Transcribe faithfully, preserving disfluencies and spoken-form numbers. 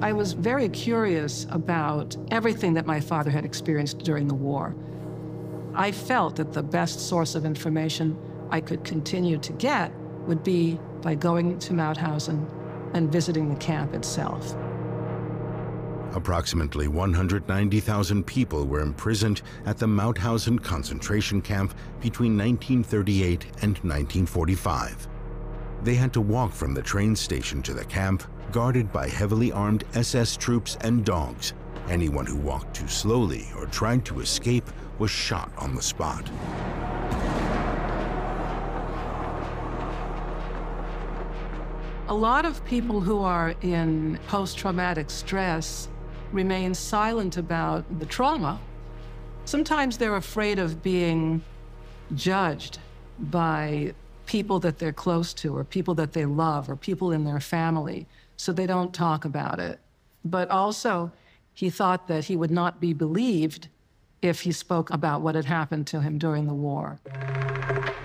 I was very curious about everything that my father had experienced during the war. I felt that the best source of information I could continue to get would be by going to Mauthausen and visiting the camp itself. Approximately one hundred ninety thousand people were imprisoned at the Mauthausen concentration camp between nineteen thirty-eight and nineteen forty-five. They had to walk from the train station to the camp, guarded by heavily armed S S troops and dogs. Anyone who walked too slowly or tried to escape was shot on the spot. A lot of people who are in post-traumatic stress remain silent about the trauma. Sometimes they're afraid of being judged by people that they're close to, or people that they love, or people in their family, so they don't talk about it. But also, he thought that he would not be believed if he spoke about what had happened to him during the war.